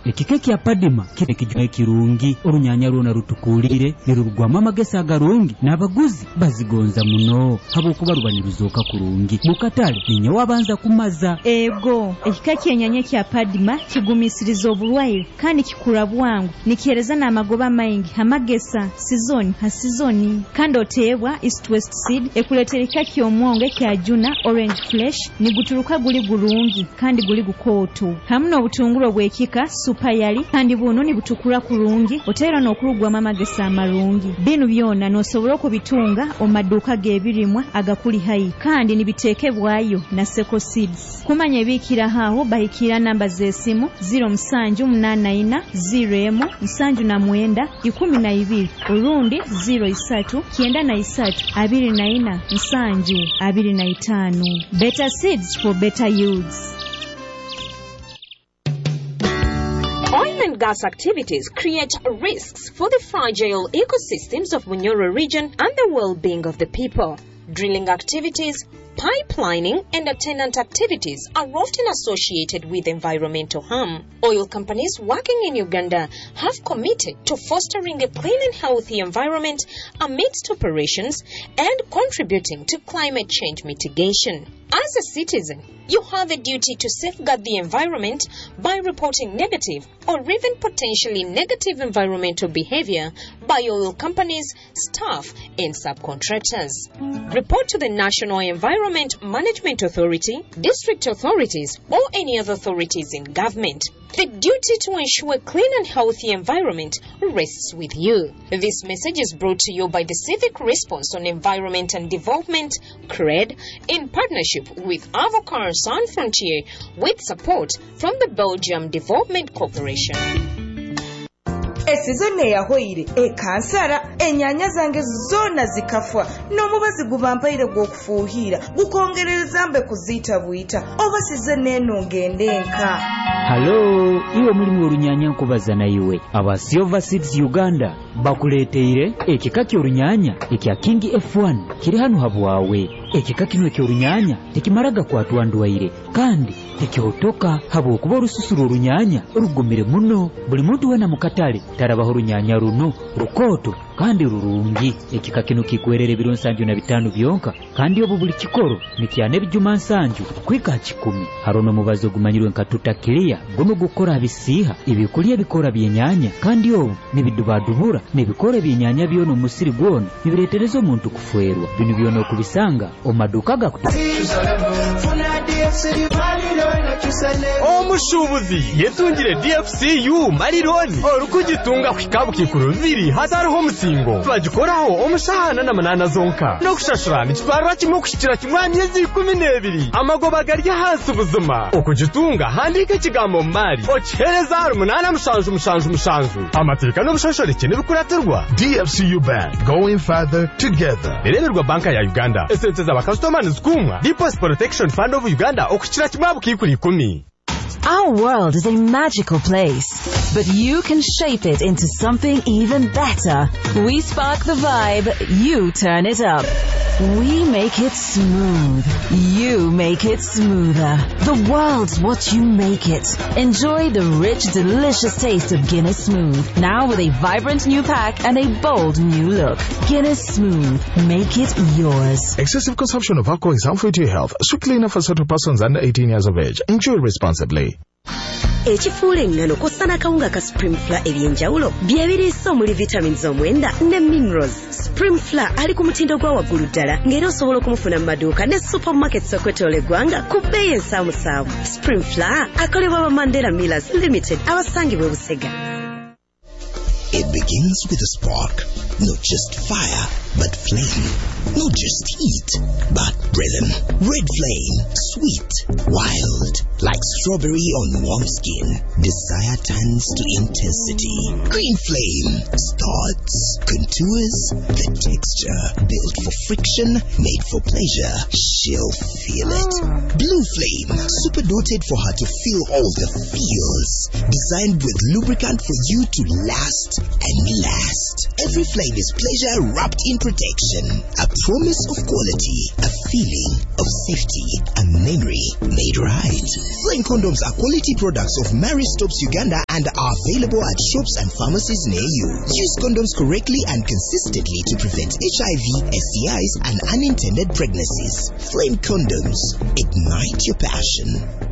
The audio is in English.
ekikeki ya Padima kiri kijwe kirungi orunyanya rwona rutukulire nirurugwama amagesa agarungi n'abaguzi bazigonza muno habokuba rubaniruzoka kurungi mukatale ninye wabanza kumaza ego ekikeki enyanya kya Padima kigumisiriza obulwaire kandi kikura bwangu nikihereza n'amagoba maingi amagesa sizoni kandi oteebwa East West Seed ekuletera ekikeki omwonge kya Juna Orange Flesh niguturuka guli gulungi kandi guli gukooto hamu n'obutungulu bw'ekika super yali kandi buno nibutukula kurungi oteera n'okurugwamu amagesa amarungi bino byonna n'osobola okubitunga omaduuka g'ebirimwa agakuli hayi kandi nibiteekebwayo na Seko Seeds kumanya ebiikira haawo bahikira namba z'essimu 0784 orundi 03-94-25 Better Seeds for better yields. Oil and gas activities create risks for the fragile ecosystems of Bunyoro region and the well-being of the people. Drilling activities, pipelining, and tenant activities are often associated with environmental harm. Oil companies working in Uganda have committed to fostering a clean and healthy environment amidst operations and contributing to climate change mitigation. As a citizen, you have a duty to safeguard the environment by reporting negative or even potentially negative environmental behavior by oil companies, staff, and subcontractors. Report to the National Environment Management Authority, district authorities, or any other authorities in government. The duty to ensure clean and healthy environment rests with you. This message is brought to you by the Civic Response on Environment and Development, CRED, in partnership with Avocar Sans Frontier, with support from the Belgium Development Corporation. Esizone yahoire ekansara enyanya zange zona zikafwa n'omubazi gubampaire gw'okufuuhira gukongereza mbe kuzita buyita oba sizone eno ngendenka. Halo, iwe mulimu orunyanya nkubaza na iwe aba Silver Seeds Uganda bakuleteire ekikaki orunyanya ekya King F1 kiri hano habwawe. Ekikaki nwe ky'orunyanya tekimaraga kwatwandwaire kandi tekyotoka habwokuba orususuru orunyanya rugumire muno buli muntu wena mukatale tarabaho orunyanya runo rukooto kandi rurungi. Ekikaki no kikwerere biro 75 byonka kandi obu buli kikoro nikyane bijuma 7 kwika 10 harono mubazo gumanyirwe nkatuta clear gono gukora bisiha ibikulya bikora byenyanya kandi obu nibidubadubura nibikora byenyanya byono musiri gwona nibireterezo omuntu kufwerwa bino byono kubisanga omaduka omushubuzi yetungire DFCU Marironi orukugitunga kwikabu kikuru biri hatariho musingo bagikoraho omushahana na manana zonka no kushashurana kitwarwa kimwe kushikira kimwanya zi12 amagoba garya hasi ubuzima okugitunga handike kigambo mari ochereza 8 amateka no bushashoreke nibikuraterwa. DFCU Bank, going further together. Ereberwa banka ya Uganda esente za bakastomers zikumwa Deposit Protection Fund of Uganda okushikira kimwabu kikuri 10. Our world is a magical place, but you can shape it into something even better. We spark the vibe, you turn it up. We make it smooth, you make it smoother. The world's what you make it. Enjoy the rich, delicious taste of Guinness Smooth, now with a vibrant new pack and a bold new look. Guinness Smooth, make it yours. Excessive consumption of alcohol is harmful to your health. Strictly enough for certain persons under 18 years of age. Enjoy responsibly. Ekifuula engano kosana kawunga ka Supreme Flour ebyenjawulo byebiriisa omuli vitamins omwenda ne minerals. Supreme Flour ali ku mutindo gwa waggulu ddala ng'era osobola okumufuna mu maduuka ne supermarkets okwetoola eggwanga ku bbeeyi ensaamusaamu. Supreme Flour akolebwa ba Mandela Millers Limited abasangibwa Busega. It begins with a spark, not just fire, but flame. Not just heat, but rhythm. Red flame, sweet, wild, like strawberry on warm skin. Desire turns to intensity. Green flame starts, contours, the texture. Built for friction, made for pleasure. She'll feel it. Blue flame, super doted for her to feel all the feels. Designed with lubricant for you to last and last. Every flame is pleasure wrapped in protection. A promise of quality, a feeling of safety, a memory made right. Flame condoms are quality products of Mary Stopes Uganda and are available at shops and pharmacies near you. Use condoms correctly and consistently to prevent HIV, STIs, and unintended pregnancies. Flame condoms. Ignite your passion.